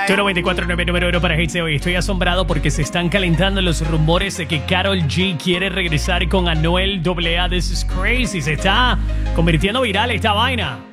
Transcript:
Tú 94.9 número 1 para Hits de hoy. Estoy asombrado porque se están calentando los rumores de que Karol G quiere regresar con Anuel AA. This is crazy. Se está convirtiendo viral esta vaina.